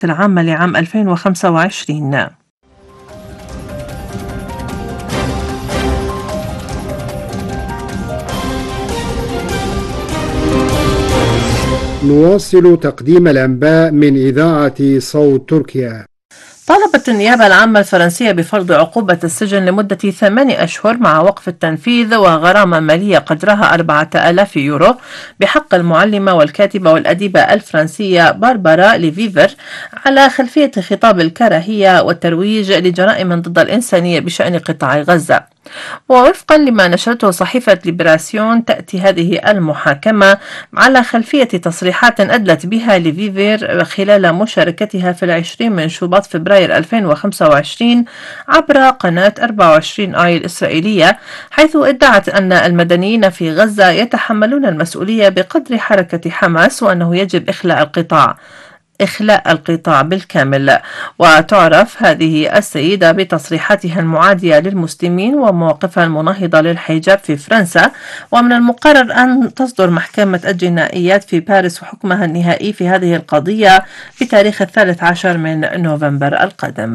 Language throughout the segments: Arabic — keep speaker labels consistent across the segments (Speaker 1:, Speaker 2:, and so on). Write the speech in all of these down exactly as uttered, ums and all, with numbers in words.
Speaker 1: العامة لعام ألفين وخمسة وعشرين.
Speaker 2: نواصل تقديم الأنباء من إذاعة صوت تركيا.
Speaker 1: طالبت النيابة العامة الفرنسية بفرض عقوبة السجن لمدة ثمانية أشهر مع وقف التنفيذ وغرامة مالية قدرها أربعة آلاف يورو بحق المعلمة والكاتبة والأديبة الفرنسية باربارا ليفيفر على خلفية خطاب الكراهية والترويج لجرائم ضد الإنسانية بشأن قطاع غزة. ووفقا لما نشرته صحيفة ليبراسيون، تأتي هذه المحاكمة على خلفية تصريحات أدلت بها ليفيفر خلال مشاركتها في العشرين من شباط فبراير ألفين وخمسة وعشرين عبر قناة أربعة وعشرين آي الإسرائيلية، حيث ادعت أن المدنيين في غزة يتحملون المسؤولية بقدر حركة حماس، وأنه يجب إخلاء القطاع إخلاء القطاع بالكامل. وتعرف هذه السيدة بتصريحاتها المعادية للمسلمين ومواقفها المناهضة للحجاب في فرنسا، ومن المقرر أن تصدر محكمة الجنائيات في باريس حكمها النهائي في هذه القضية بتاريخ الثالث عشر من نوفمبر القادم.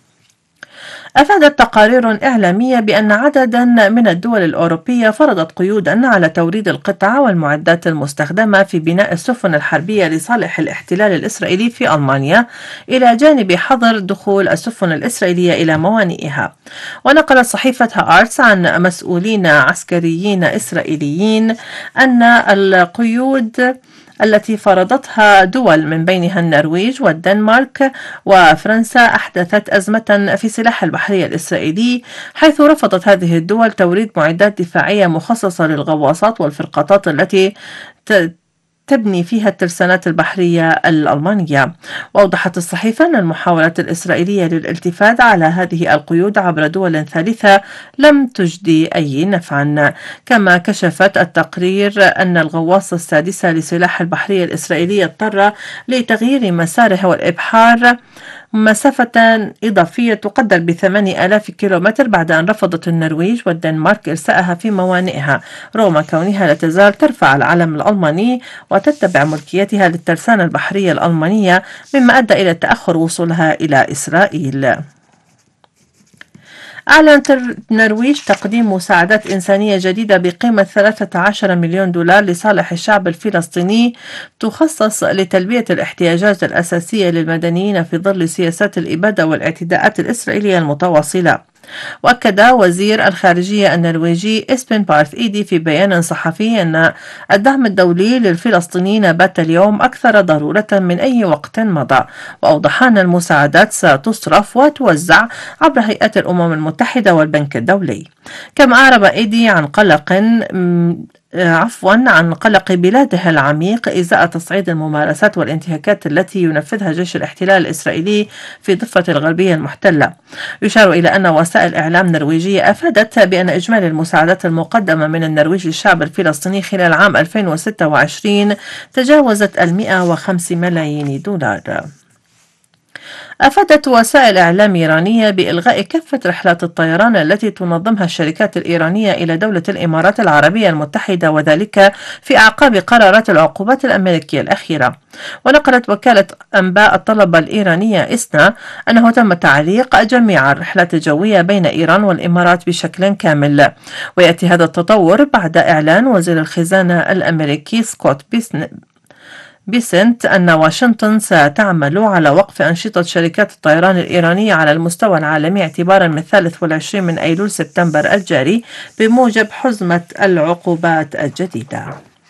Speaker 1: أفادت تقارير إعلامية بأن عددا من الدول الأوروبية فرضت قيودا على توريد القطع والمعدات المستخدمة في بناء السفن الحربية لصالح الاحتلال الإسرائيلي في ألمانيا، إلى جانب حظر دخول السفن الإسرائيلية إلى موانئها. ونقلت صحيفة هآرتس عن مسؤولين عسكريين إسرائيليين أن القيود التي فرضتها دول من بينها النرويج والدنمارك وفرنسا أحدثت أزمة في سلاح البحرية الإسرائيلي، حيث رفضت هذه الدول توريد معدات دفاعية مخصصة للغواصات والفرقاطات التي تبني فيها الترسانات البحرية الألمانية. وأوضحت الصحيفة أن المحاولات الإسرائيلية للالتفات على هذه القيود عبر دول ثالثة لم تجدي أي نفعا. كما كشفت التقرير أن الغواصة السادسة لسلاح البحرية الإسرائيلي اضطر لتغيير مساره والإبحار مسافة إضافية تقدر بثمانية آلاف كيلومتر بعد أن رفضت النرويج والدنمارك إرسائها في موانئها، رغم كونها لا تزال ترفع العلم الألماني وتتبع ملكيتها للترسانة البحرية الألمانية، مما أدى إلى تأخر وصولها إلى إسرائيل. أعلنت النرويج تقديم مساعدات إنسانية جديدة بقيمة ثلاثة عشر مليون دولار لصالح الشعب الفلسطيني، تخصص لتلبية الاحتياجات الأساسية للمدنيين في ظل سياسات الإبادة والاعتداءات الإسرائيلية المتواصلة. وأكد وزير الخارجية النرويجي إسبن بارث إيدي في بيان صحفي أن الدعم الدولي للفلسطينيين بات اليوم أكثر ضرورة من أي وقت مضى، وأوضح أن المساعدات ستصرف وتوزع عبر هيئات الأمم المتحدة والبنك الدولي. كما أعرب إيدي عن قلق عفوا عن قلق بلاده العميق إزاء تصعيد الممارسات والانتهاكات التي ينفذها جيش الاحتلال الإسرائيلي في ضفة الغربية المحتلة. يشار إلى أن وسائل إعلام نرويجية أفادت بأن إجمالي المساعدات المقدمة من النرويج للشعب الفلسطيني خلال عام ألفين وستة وعشرين تجاوزت المئة وخمسة ملايين دولار. أفادت وسائل إعلام إيرانية بإلغاء كافة رحلات الطيران التي تنظمها الشركات الإيرانية إلى دولة الإمارات العربية المتحدة، وذلك في أعقاب قرارات العقوبات الأمريكية الأخيرة. ونقلت وكالة أنباء الطلبة الإيرانية إسنا أنه تم تعليق جميع الرحلات الجوية بين إيران والإمارات بشكل كامل. ويأتي هذا التطور بعد إعلان وزير الخزانة الأمريكي سكوت بيسن بيسنت أن واشنطن ستعمل على وقف أنشطة شركات الطيران الإيرانية على المستوى العالمي اعتبارا من الثالث والعشرين من أيلول سبتمبر الجاري بموجب حزمة العقوبات الجديدة.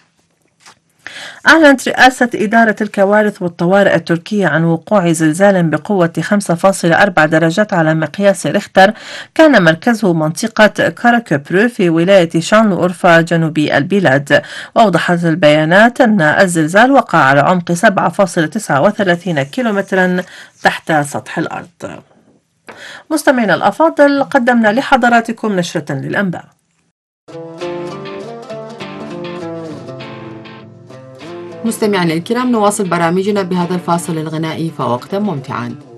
Speaker 1: أعلنت رئاسة إدارة الكوارث والطوارئ التركية عن وقوع زلزال بقوة خمسة فاصلة أربعة درجات على مقياس ريختر كان مركزه منطقة كاراكوبرو في ولاية شانلورفا جنوبي البلاد. وأوضحت البيانات أن الزلزال وقع على عمق سبعة فاصلة تسعة وثلاثين كيلومترا تحت سطح الأرض. مستمعينا الأفاضل، قدمنا لحضراتكم نشرة للأنباء.
Speaker 3: مستمعينا الكرام، نواصل برامجنا بهذا الفاصل الغنائي، فوقتا ممتعا.